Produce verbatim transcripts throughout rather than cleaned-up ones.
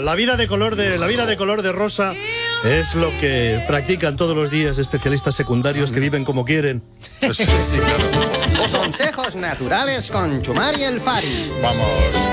la vida de color de la vida de color de rosa es lo que practican todos los días especialistas secundarios que viven como quieren. Pues, sí, sí, claro. Consejos naturales con Chumari el Fari. Vamos.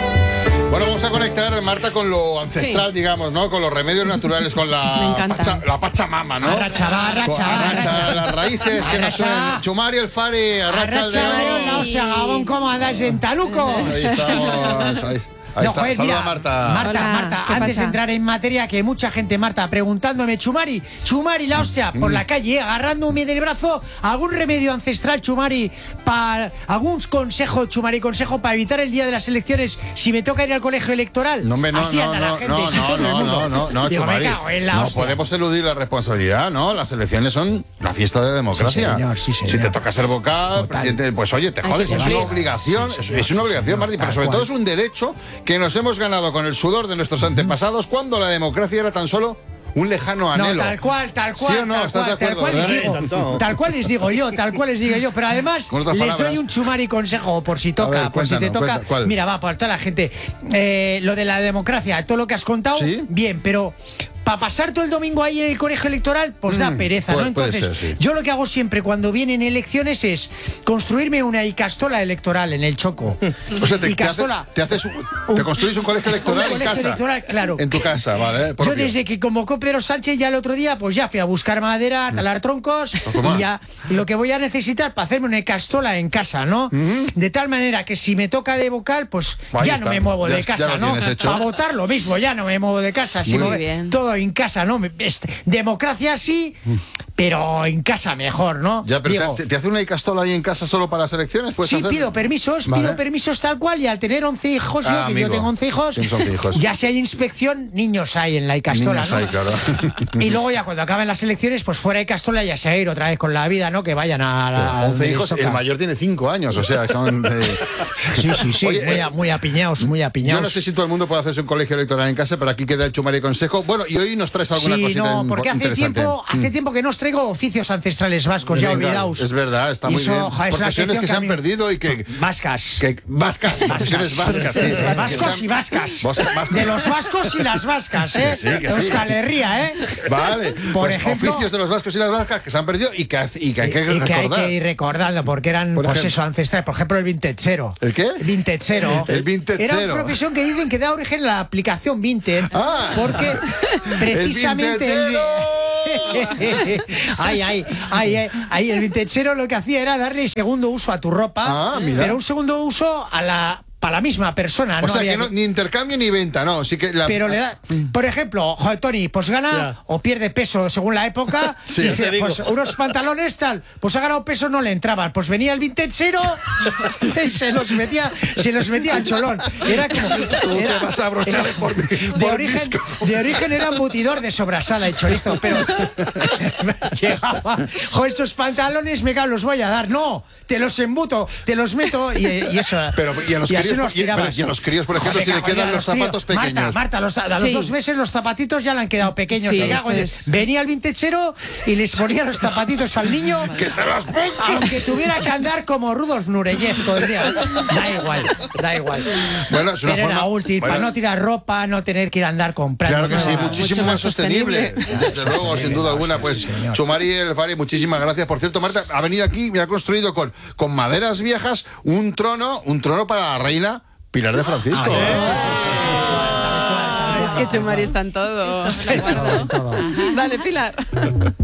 Bueno, vamos a conectar, Marta, con lo ancestral, sí. digamos, ¿no? Con los remedios naturales, con la, pacha, la Pachamama, ¿no? Arracha, va, arracha, arracha, las raíces que nos suenan. Chumari el Fari, arracha, arracha el no se Gabón, ¿cómo andáis, ventalucos? Ahí estamos, ahí. Ahí no, está. Joder, Saluda, mira, Marta. Marta, Hola, Marta, ¿qué antes pasa? de entrar en materia, que mucha gente, Marta, preguntándome, Chumari, Chumari, la hostia, por Mm. la calle, agarrándome del brazo, algún remedio ancestral, Chumari, para algún consejo, Chumari, consejo para evitar el día de las elecciones si me toca ir al colegio electoral. No, hombre, no, Así no, anda no, la gente, no, si todo no, el mundo. no, no, no, Digo, me Chumari, cago en la no hostia. podemos eludir la responsabilidad, ¿no? Las elecciones son la fiesta de democracia. Sí, señor, sí, señor. Si te toca ser vocal, Total. presidente, pues oye, te Hay jodes, que es una cumplir. obligación, Sí, es, señor, es una sí, obligación, señor, Martí, pero tal sobre cual. todo es un derecho que nos hemos ganado con el sudor de nuestros antepasados cuando la democracia era tan solo un lejano anhelo. No, tal cual, tal cual. ¿Sí o no? Tal ¿Estás cual, de acuerdo, tal cual les verdad? digo, Tanto. tal cual les digo yo, tal cual les digo yo. Pero además Con otras les palabras. doy un Chumari consejo por si toca, ver, por si te cuéntanos, toca. cuenta, ¿cuál? Mira, va, para toda la gente. Eh, lo de la democracia, todo lo que has contado, ¿Sí? bien, pero para pasar todo el domingo ahí en el colegio electoral, pues da Mm, pereza, puede- ¿no? puede Entonces, ser, sí. yo lo que hago siempre cuando vienen elecciones es construirme una icastola electoral en el Choco. O sea, te, te, hace- Icastola. te haces un- te construís un colegio electoral Un en colegio casa. electoral, claro. En tu casa, ¿vale? Yo Propio. desde que convocó Pedro Sánchez ya el otro día, pues ya fui a buscar madera, a talar troncos Poco más. y ya lo que voy a necesitar para hacerme una castola en casa, ¿no? De tal manera que si me toca de vocal, pues Ahí ya está. no me muevo Ya- de ya casa, lo ¿no? tienes hecho. Para votar lo mismo, ya no me muevo de casa. Si Muy me- bien. Todo en casa, ¿no? Me- este, democracia sí, pero en casa mejor, ¿no? Ya, pero Digo, te, te hace una icastola ahí en casa solo para las elecciones? ¿Puedes sí, hacer? pido permisos, Vale. pido permisos tal cual y al tener once hijos, Ah, yo, que amigo. yo tengo once hijos, Tienes once hijos. ya si hay inspección, niños hay en la Icastola, Niños ¿no? hay, claro. Y luego ya cuando acaben las elecciones, pues fuera de Castola ya se va a ir otra vez con la vida, ¿no? Que vayan a la... a once donde hijos, les toca. el mayor tiene cinco años, o sea, son... eh, Sí, sí, sí, Oye, muy, eh, a- muy apiñados, muy apiñados. Yo no sé si todo el mundo puede hacerse un colegio electoral en casa, pero aquí queda el Chumari Consejo. Bueno, y hoy nos traes alguna Sí, cosita no, in- porque hace interesante. tiempo, hace tiempo que no os traigo oficios ancestrales vascos, ya Venga, olvidaos. Es verdad, está Y muy eso, bien. oja, es una Profesiones sección que se a han mí- perdido y que... Vascas. que vascas, profesiones vascas, sí. Vascos y vascas. Vascos- vascos. De los vascos y las vascas, ¿eh? Que sí, que sí. Euskal Herria, ¿eh? Vale, Por pues ejemplo- oficios de los vascos y las vascas que se han perdido y que, hace- y que hay que y que hay recordar. que ir recordando porque eran Por pues ejemplo. eso ancestrales, por ejemplo el vintechero. ¿El qué? Vintechero. El vintechero. Era una profesión que dicen que da origen a la aplicación Vinted, Ah. porque precisamente ¡El el, ay, ay, ay, ay, ay, el vintechero lo que hacía era darle segundo uso a tu ropa, Ah, mira. pero un segundo uso a la para la misma persona, O no sea, había que no, ni intercambio ni venta, no. Sí que la, pero le da, por ejemplo, joder, Tony, pues gana Ya. o pierde peso según la época. Sí, y te se- digo. pues unos pantalones tal, pues ha ganado peso, no le entraban. Pues venía el vintechero y se los metía, se los metía al cholón. Era como. Tú era- te vas a abrochar era- por, de por origen, disco. de origen era embutidor de sobrasada y chorizo, pero llegaba. Joder, estos pantalones me cago, los voy a dar. No, te los embuto, te los meto y, y eso. Pero, y a los así críos, nos y- pero, tirabas. y a los críos, por ejemplo, Joder, si le cago, ya quedan a los críos. zapatos pequeños. Marta, Marta, los- a los Sí. dos meses los zapatitos ya le han quedado pequeños. Sí, Me cago en- esto es- Venía el vintechero y les ponía los zapatitos al niño. ¡Que te los pongo! Aunque tuviera que andar como Rudolf Nureyev todo el día. Da igual, da igual. Bueno, es una Pero era forma- útil, bueno, para no tirar ropa, no tener que ir a andar comprando. Claro que sí, nueva. muchísimo Mucho más más sostenible. sostenible. Desde luego, sin duda alguna. Pues Chumari el Fari, muchísimas gracias. Por cierto, Marta ha venido aquí y ha construido con, con maderas viejas un trono, un trono para la reina Pilar de Francisco. Es que Chumari está en todo. Está en todo, en todo. Dale, Pilar.